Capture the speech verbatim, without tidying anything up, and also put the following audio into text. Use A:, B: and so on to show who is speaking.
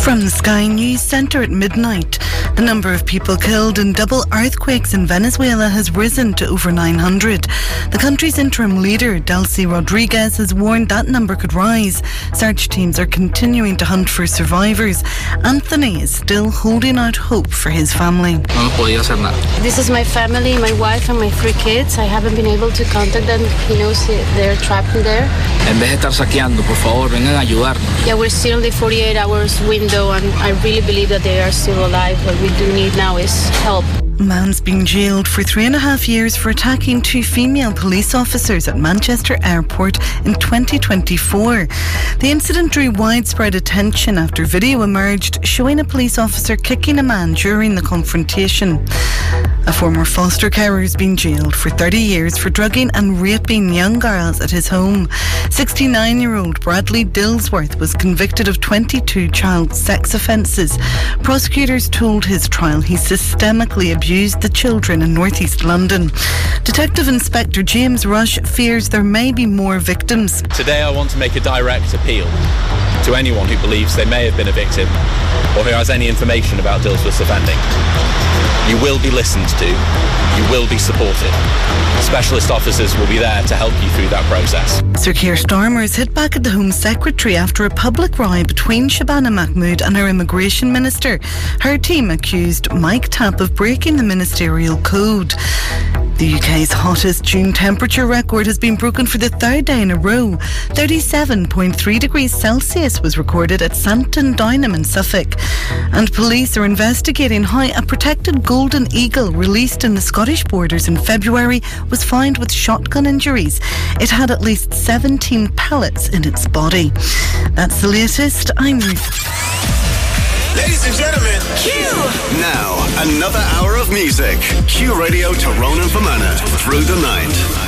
A: From the Sky News Centre at midnight, the number of people killed in double earthquakes in Venezuela has risen to over nine hundred. The country's interim leader, Delcy Rodriguez, has warned that number could rise. Search teams are continuing to hunt for survivors. Anthony is still holding out hope for his family.
B: This is my family, my wife and my three kids. I haven't been able to contact them. He knows they're trapped in there.
C: En vez de estar saqueando, por favor, vengan a ayudarnos.
B: Yeah, we're still in the forty-eight hours window, and I really believe that they are still alive. What we do need now is help.
A: A man's been jailed for three and a half years for attacking two female police officers at Manchester Airport in twenty twenty-four. The incident drew widespread attention after video emerged showing a police officer kicking a man during the confrontation. A former foster carer has been jailed for thirty years for drugging and raping young girls at his home. sixty-nine-year-old Bradley Dillsworth was convicted of twenty-two child sex offences. Prosecutors told his trial he systemically abused the children in northeast London. Detective Inspector James Rush fears there may be more victims.
D: Today I want to make a direct appeal to anyone who believes they may have been a victim or who has any information about Dillsworth's offending. You will be listened to. You will be supported. Specialist officers will be there to help you through that process.
A: Sir Keir Starmer has hit back at the Home Secretary after a public row between Shabana Mahmood and her Immigration Minister. Her team accused Mike Tapp of breaking the ministerial code. The U K's hottest June temperature record has been broken for the third day in a row. thirty-seven point three degrees Celsius was recorded at Santon Downham in Suffolk. And police are investigating how a protected golden eagle released in the Scottish borders in February was found with shotgun injuries. It had at least seventeen pellets in its body. That's the latest. I'm Ruth.
E: Ladies and gentlemen, Q! Now, another hour of music. Q Radio to Ronan Fermanagh through the night.